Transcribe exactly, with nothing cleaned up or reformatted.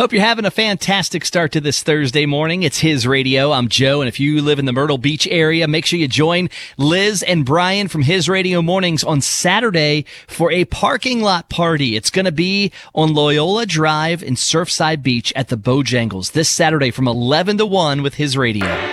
Hope you're having a fantastic start to this Thursday morning. It's His Radio. I'm Joe, and if you live in the Myrtle Beach area, make sure you join Liz and Brian from His Radio Mornings on Saturday for a parking lot party. It's going to be on Loyola Drive in Surfside Beach at the Bojangles this Saturday from eleven to one with His Radio.